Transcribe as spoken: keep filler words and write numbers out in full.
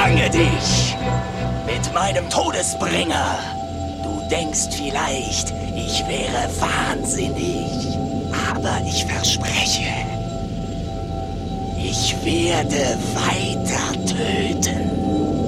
fange dich mit meinem Todesbringer. Du denkst vielleicht, ich wäre wahnsinnig, aber ich verspreche, ich werde weiter töten.